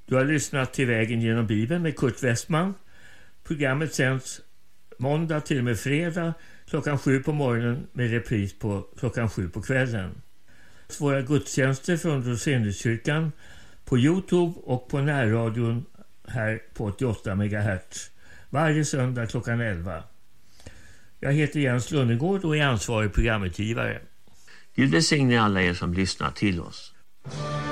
Du har lyssnat till Vägen genom Bibeln med Kurt Westman. Programmet sänds måndag till och med fredag klockan 7 på morgonen med repris på klockan 7 på kvällen. Våra gudstjänster från Roseniuskyrkan på Youtube och på närradion här på 88 MHz varje söndag klockan 11. Jag heter Jens Lundegård och är ansvarig programutgivare. Gud välsigne alla er som lyssnar till oss.